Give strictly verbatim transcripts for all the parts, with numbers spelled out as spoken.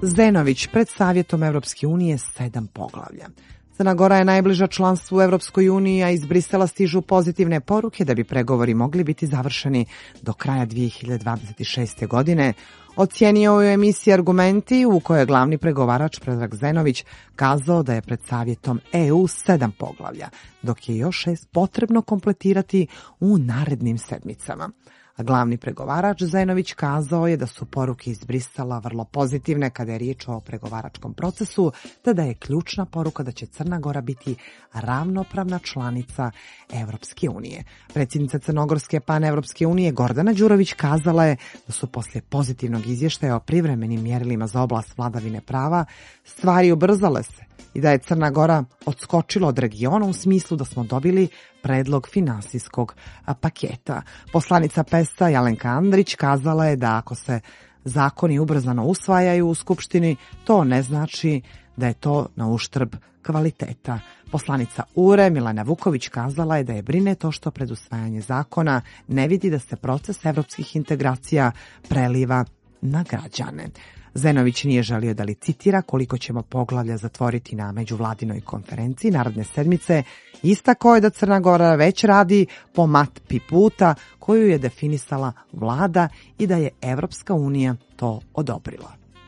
Zenović pred Savjetom Evropske unije sedam poglavlja. Crna Gora je najbliža članstvu u Evropskoj uniji, a iz Brisela stižu pozitivne poruke da bi pregovori mogli biti završeni do kraja dvije hiljade dvadeset šeste. godine, ocijenio je u emisiji Argumenti, u kojoj je glavni pregovarač Predrag Zenović kazao da je pred Savjetom E U sedam poglavlja, dok je još šest potrebno kompletirati u narednim sedmicama. A glavni pregovarač Zenović kazao je da su poruke iz Brisela vrlo pozitivne kada je riječ o pregovaračkom procesu, te da je ključna poruka da će Crna Gora biti ravnopravna članica Evropske unije. Predsjednica Crnogorske panevropske unije Gordana Đurović kazala je da su poslije pozitivnog izvještaja o privremenim mjerilima za oblast vladavine prava stvari ubrzale se i da je Crna Gora odskočila od regiona u smislu da smo dobili predlog finansijskog paketa. Poslanica P E S-a Jalenka Andrić kazala je da ako se zakoni ubrzano usvajaju u Skupštini, to ne znači da je to na uštrb kvaliteta. Poslanica U R E Milana Vuković kazala je da je brine to što pred usvajanje zakona ne vidi da se proces evropskih integracija preliva na građane. Zenović nije želio da licitira koliko ćemo poglavlja zatvoriti na međuvladinoj konferenciji narodne sedmice. Istakao je da Crna Gora već radi po mapi puta koju je definisala vlada i da je Evropska unija to odobrila.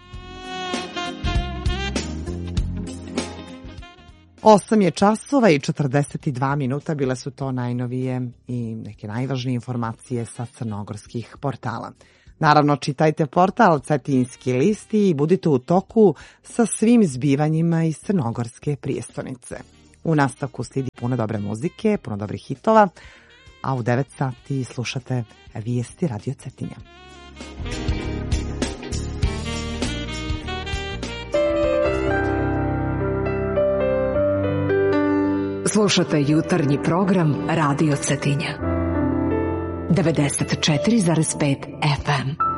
Osam je časova i četrdeset dva minuta, bile su to najnovije i neke najvažnije informacije sa crnogorskih portala. Naravno, čitajte portal Cetinski list i budite u toku sa svim zbivanjima iz crnogorske prijestolnice. U nastavku slijedi puno dobre muzike, puno dobrih hitova, a u devet sati slušate vijesti Radio Cetinja. Slušate jutarnji program Radio Cetinja. devedeset četiri zarez pet F M.